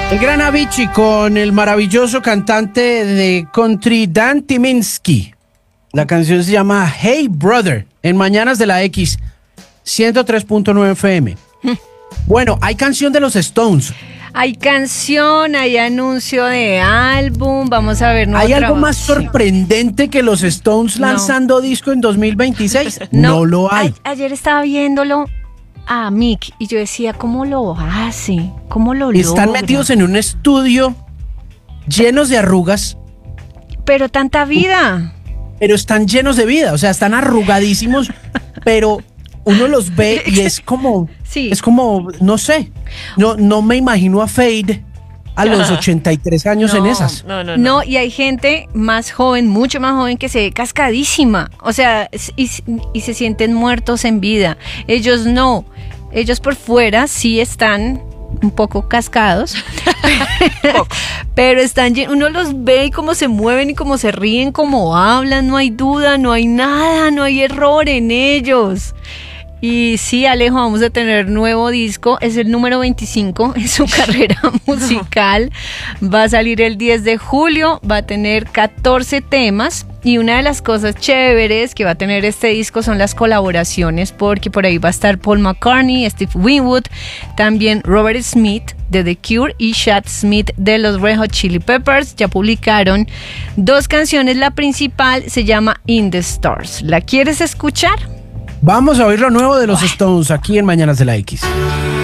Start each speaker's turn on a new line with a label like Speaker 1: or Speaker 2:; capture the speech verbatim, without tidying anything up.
Speaker 1: El gran Avicii con el maravilloso cantante de country Dan Tyminski. La canción se llama Hey Brother, en Mañanas de la X, ciento tres punto nueve F M. Bueno, hay canción de los Stones.
Speaker 2: Hay canción, hay anuncio de álbum, vamos a ver.
Speaker 1: ¿Hay algo más sorprendente que los Stones lanzando no. disco en dos mil veintiséis? No, no lo hay.
Speaker 2: A- ayer estaba viéndolo a Mick y yo decía, ¿cómo lo hace? ¿Cómo lo logra?
Speaker 1: Están metidos en un estudio llenos de arrugas.
Speaker 2: Pero tanta vida.
Speaker 1: Pero están llenos de vida, o sea, están arrugadísimos, pero uno los ve y es como, sí. es como, no sé, no, no me imagino a Fade a los ochenta y tres años
Speaker 2: no,
Speaker 1: en esas.
Speaker 2: No, no, no. No, y hay gente más joven, mucho más joven, que se ve cascadísima, o sea, y, y se sienten muertos en vida. Ellos no, ellos por fuera sí están un poco cascados, poco. Pero están, uno los ve y cómo se mueven y cómo se ríen, cómo hablan, no hay duda, no hay nada, no hay error en ellos. Y sí, Alejo, vamos a tener nuevo disco, es el número veinticinco en su carrera musical, va a salir el diez de julio, va a tener catorce temas y una de las cosas chéveres que va a tener este disco son las colaboraciones, porque por ahí va a estar Paul McCartney, Steve Winwood, también Robert Smith de The Cure y Chad Smith de los Red Hot Chili Peppers. Ya publicaron dos canciones, la principal se llama In the Stars. ¿La quieres escuchar?
Speaker 1: Vamos a oír lo nuevo de los Stones aquí en Mañanas de la X.